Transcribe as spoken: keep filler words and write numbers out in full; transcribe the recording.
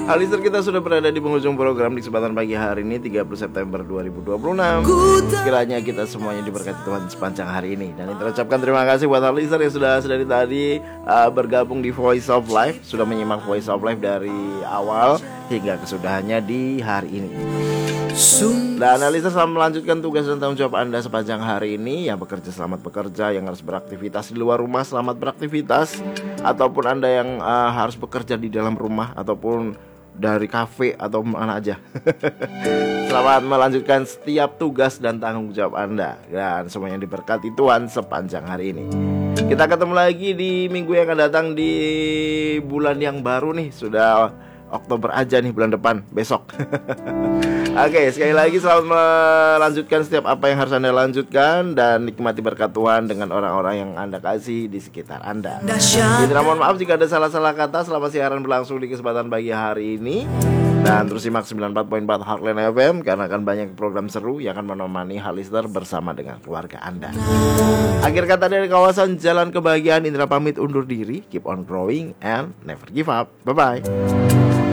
Alister, kita sudah berada di penghujung program di kesempatan pagi hari ini tiga puluh September dua ribu dua puluh enam. Kiranya kita semuanya diberkati Tuhan sepanjang hari ini. Dan terucapkan terima kasih buat Alister yang sudah dari tadi uh, bergabung di Voice of Life, sudah menyimak Voice of Life dari awal hingga kesudahannya di hari ini. Dan Alister selamat melanjutkan tugas dan tanggung jawab Anda sepanjang hari ini. Yang bekerja selamat bekerja, yang harus beraktivitas di luar rumah selamat beraktivitas, ataupun Anda yang uh, harus bekerja di dalam rumah ataupun dari kafe atau mana aja. Selamat melanjutkan setiap tugas dan tanggung jawab Anda, dan semuanya diberkati Tuhan sepanjang hari ini. Kita ketemu lagi di minggu yang akan datang di bulan yang baru nih. Sudah Oktober aja nih, bulan depan, besok. Oke, sekali lagi selamat melanjutkan setiap apa yang harus Anda lanjutkan, dan nikmati berkat Tuhan dengan orang-orang yang Anda kasih di sekitar Anda. Jadi mohon maaf jika ada salah-salah kata selama siaran berlangsung di kesempatan pagi hari ini. Dan terus simak sembilan puluh empat koma empat Heartland F M, karena akan banyak program seru yang akan menemani Alister bersama dengan keluarga Anda. Akhir kata dari kawasan Jalan Kebahagiaan, Indra pamit undur diri. Keep on growing and never give up. Bye-bye.